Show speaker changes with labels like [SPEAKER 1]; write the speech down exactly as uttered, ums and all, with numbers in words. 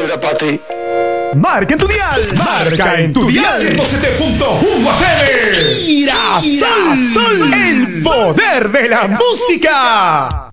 [SPEAKER 1] era para ti.
[SPEAKER 2] Marca en tu dial. Marca en tu dial. ciento siete punto uno F M. Girasol, el poder de la música.